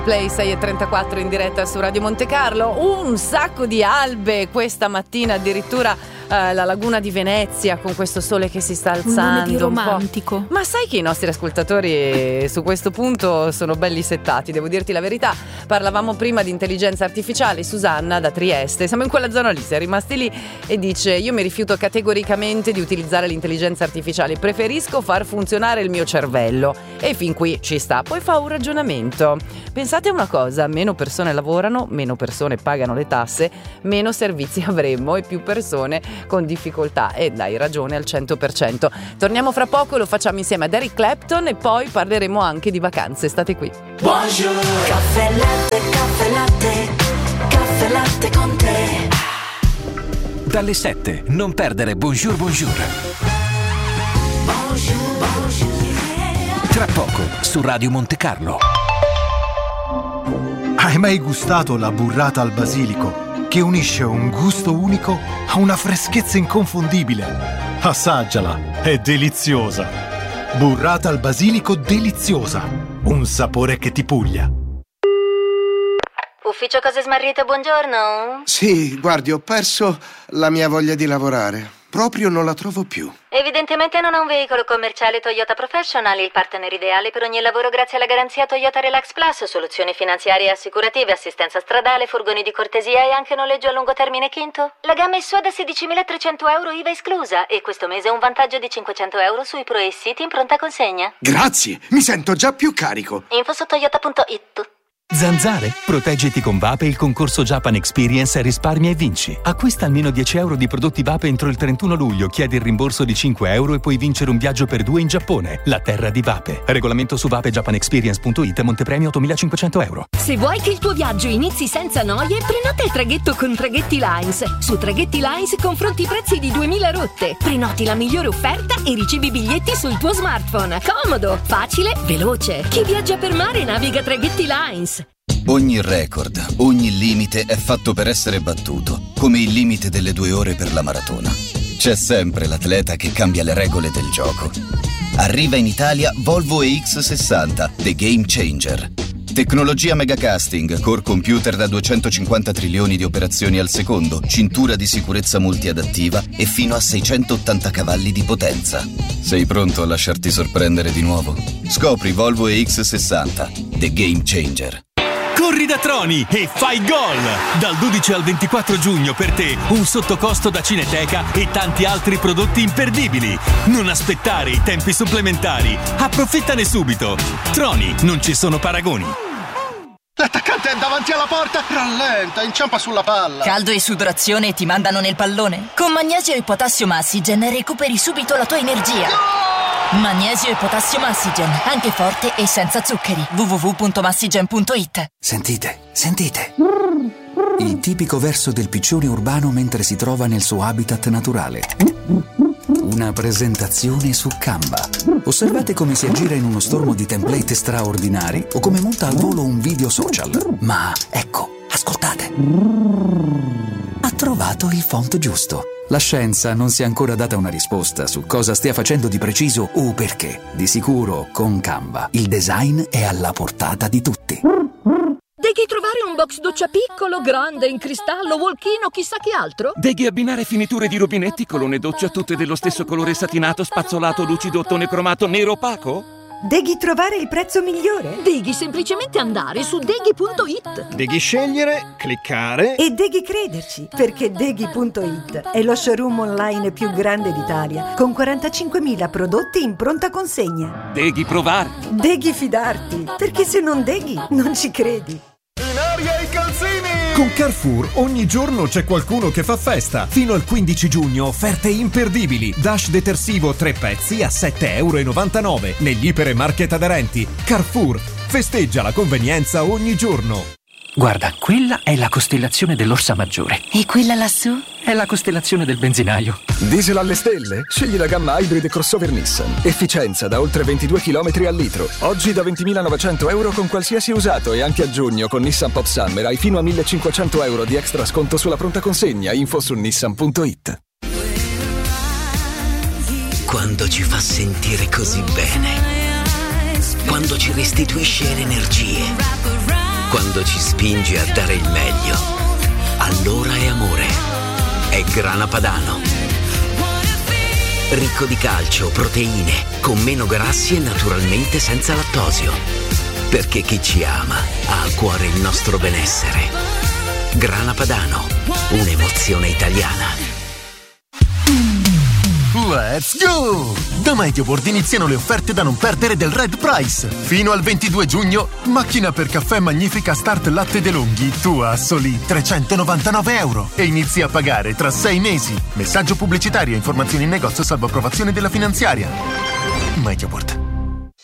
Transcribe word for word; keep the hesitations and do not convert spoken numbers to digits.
Play sei e trentaquattro in diretta su Radio Monte Carlo. Un sacco di albe questa mattina, addirittura eh, la laguna di Venezia con questo sole che si sta alzando. Di romantico. Ma sai che i nostri ascoltatori su questo punto sono belli settati, devo dirti la verità. Parlavamo prima di intelligenza artificiale. Susanna da Trieste, siamo in quella zona lì, si è rimasti lì, e dice: io mi rifiuto categoricamente di utilizzare l'intelligenza artificiale, preferisco far funzionare il mio cervello. E fin qui ci sta. Poi fa un ragionamento. Pensate a una cosa: meno persone lavorano, meno persone pagano le tasse, meno servizi avremmo e più persone con difficoltà. E dai ragione al cento per cento. Torniamo fra poco, lo facciamo insieme ad Eric Clapton e poi parleremo anche di vacanze. State qui. Buongiorno. Caffè latte, caffè latte, caffè latte con te. Dalle sette, non perdere Bonjour Bonjour. Bonjour, bonjour. Tra poco, su Radio Monte Carlo. Hai mai gustato la burrata al basilico, che unisce un gusto unico a una freschezza inconfondibile? Assaggiala, è deliziosa. Burrata al basilico deliziosa, un sapore che ti puglia. Ufficio Cose Smarrite, buongiorno. Sì, guardi, ho perso la mia voglia di lavorare. Proprio non la trovo più. Evidentemente non ha un veicolo commerciale Toyota Professional, il partner ideale per ogni lavoro grazie alla garanzia Toyota Relax Plus, soluzioni finanziarie e assicurative, assistenza stradale, furgoni di cortesia e anche noleggio a lungo termine Quinto. La gamma è sua da sedicimilatrecento euro I V A esclusa e questo mese un vantaggio di cinquecento euro sui Pro e City in pronta consegna. Grazie, mi sento già più carico. Info su toyota punto it. Zanzare? Proteggiti con Vape il concorso Japan Experience Risparmia e vinci. Acquista almeno dieci euro di prodotti Vape entro il trentuno luglio, chiedi il rimborso di cinque euro e puoi vincere un viaggio per due in Giappone, la terra di Vape. Regolamento su vape japan experience punto it, montepremio ottomilacinquecento euro. Se vuoi che il tuo viaggio inizi senza noie, prenota il traghetto con Traghetti Lines. Su Traghetti Lines confronti i prezzi di duemila rotte. Prenoti la migliore offerta e ricevi i biglietti sul tuo smartphone. Comodo, facile, veloce. Chi viaggia per mare naviga Traghetti Lines. Ogni record, ogni limite è fatto per essere battuto, come il limite delle due ore per la maratona. C'è sempre l'atleta che cambia le regole del gioco. Arriva in Italia Volvo E X sessanta, The Game Changer. Tecnologia megacasting, core computer da duecentocinquanta trilioni di operazioni al secondo, cintura di sicurezza multiadattiva e fino a seicentottanta cavalli di potenza. Sei pronto a lasciarti sorprendere di nuovo? Scopri Volvo E X sessanta, The Game Changer. Corri da Troni e fai gol! Dal dodici al ventiquattro giugno per te un sottocosto da Cineteca e tanti altri prodotti imperdibili. Non aspettare i tempi supplementari. Approfittane subito. Troni, non ci sono paragoni. L'attaccante è davanti alla porta. Rallenta, inciampa sulla palla. Caldo e sudorazione e ti mandano nel pallone? Con Magnesio e Potassio Massigen recuperi subito la tua energia. Magnesio e Potassio Massigen, anche forte e senza zuccheri. w w w punto massigen punto it. Sentite, sentite. Il tipico verso del piccione urbano mentre si trova nel suo habitat naturale. Una presentazione su Canva. Osservate come si aggira in uno stormo di template straordinari o come monta al volo un video social. Ma ecco, ascoltate. Ha trovato il font giusto. La scienza non si è ancora data una risposta su cosa stia facendo di preciso o perché. Di sicuro, con Canva, il design è alla portata di tutti. Devi trovare un box doccia piccolo, grande, in cristallo, walk-in o chissà che altro? Devi abbinare finiture di rubinetti, colonne doccia tutte dello stesso colore satinato, spazzolato, lucido, ottone cromato, nero opaco? Devi trovare il prezzo migliore? Devi semplicemente andare su deghi punto it. Devi scegliere, cliccare e devi crederci, perché deghi punto it è lo showroom online più grande d'Italia, con quarantacinquemila prodotti in pronta consegna. Devi provare. Devi fidarti, perché se non deghi non ci credi. In aria i calzini! Con Carrefour ogni giorno c'è qualcuno che fa festa. Fino al quindici giugno offerte imperdibili. Dash detersivo tre pezzi a sette e novantanove euro negli iper e market aderenti. Carrefour festeggia la convenienza ogni giorno. Guarda, quella è la costellazione dell'Orsa Maggiore. E quella lassù? È la costellazione del benzinaio. Diesel alle stelle? Scegli la gamma Hybrid crossover Nissan. Efficienza da oltre ventidue chilometri al litro. Oggi da ventimilanovecento euro con qualsiasi usato e anche a giugno con Nissan Pop Summer hai fino a millecinquecento euro di extra sconto sulla pronta consegna. Info su nissan punto it. Quando ci fa sentire così bene. Quando ci restituisce le energie. quando ci spingi a dare il meglio, allora è amore. È Grana Padano. Ricco di calcio, proteine, con meno grassi e naturalmente senza lattosio. Perché chi ci ama ha a cuore il nostro benessere. Grana Padano, un'emozione italiana. Let's go! Da MediaWorld iniziano le offerte da non perdere del Red Price. Fino al ventidue giugno, macchina per caffè Magnifica Start Latte DeLonghi, tua a soli trecentonovantanove euro. E inizi a pagare tra sei mesi. Messaggio pubblicitario e informazioni in negozio salvo approvazione della finanziaria. MediaWorld.